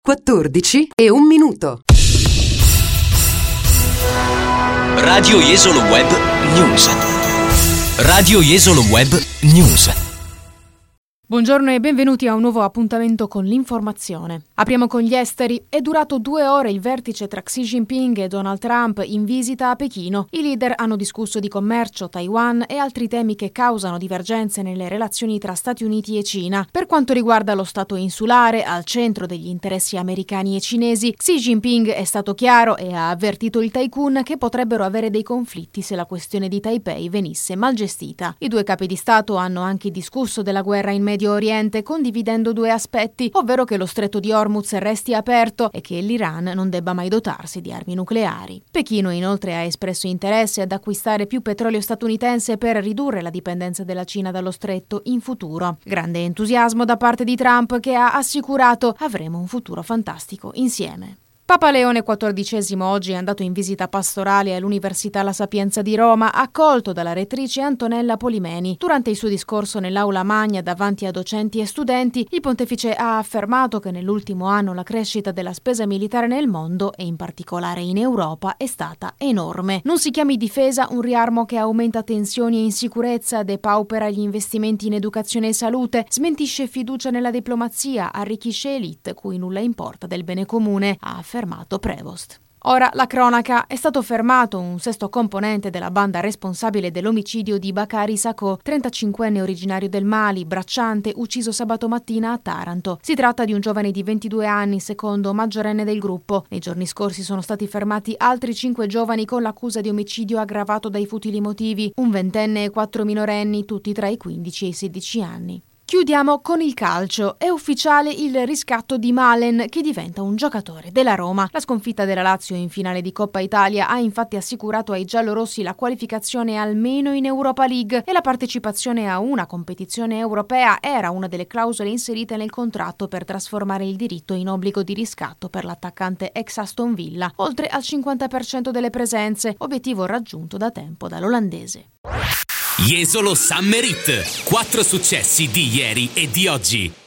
14 e 1 minuto. Radio Jesolo Web News. Radio Jesolo Web News. Buongiorno e benvenuti a un nuovo appuntamento con l'informazione. Apriamo con gli esteri. È durato 2 ore il vertice tra Xi Jinping e Donald Trump in visita a Pechino. I leader hanno discusso di commercio, Taiwan e altri temi che causano divergenze nelle relazioni tra Stati Uniti e Cina. Per quanto riguarda lo stato insulare, al centro degli interessi americani e cinesi, Xi Jinping è stato chiaro e ha avvertito il Tycoon che potrebbero avere dei conflitti se la questione di Taipei venisse mal gestita. I due capi di Stato hanno anche discusso della guerra in Medio Oriente, condividendo 2 aspetti, ovvero che lo stretto di Hormuz resti aperto e che l'Iran non debba mai dotarsi di armi nucleari. Pechino inoltre ha espresso interesse ad acquistare più petrolio statunitense per ridurre la dipendenza della Cina dallo stretto in futuro. Grande entusiasmo da parte di Trump, che ha assicurato: avremo un futuro fantastico insieme. Papa Leone XIV oggi è andato in visita pastorale all'Università La Sapienza di Roma, accolto dalla rettrice Antonella Polimeni. Durante il suo discorso nell'aula magna davanti a docenti e studenti, il pontefice ha affermato che nell'ultimo anno la crescita della spesa militare nel mondo, e in particolare in Europa, è stata enorme. Non si chiami difesa un riarmo che aumenta tensioni e insicurezza, depaupera gli investimenti in educazione e salute, smentisce fiducia nella diplomazia, arricchisce elite cui nulla importa del bene comune, ha affermato Prevost. Ora la cronaca: è stato fermato un 6º componente della banda responsabile dell'omicidio di Bakari Sako, 35enne originario del Mali, bracciante, ucciso sabato mattina a Taranto. Si tratta di un giovane di 22 anni, secondo maggiorenne del gruppo. Nei giorni scorsi sono stati fermati altri 5 giovani con l'accusa di omicidio aggravato dai futili motivi, un 20enne e 4 minorenni, tutti tra i 15 e i 16 anni. Chiudiamo con il calcio. È ufficiale il riscatto di Malen, che diventa un giocatore della Roma. La sconfitta della Lazio in finale di Coppa Italia ha infatti assicurato ai giallorossi la qualificazione almeno in Europa League, e la partecipazione a una competizione europea era una delle clausole inserite nel contratto per trasformare il diritto in obbligo di riscatto per l'attaccante ex Aston Villa, oltre al 50% delle presenze, obiettivo raggiunto da tempo dall'olandese. Jesolo Summer Hit. 4 successi di ieri e di oggi.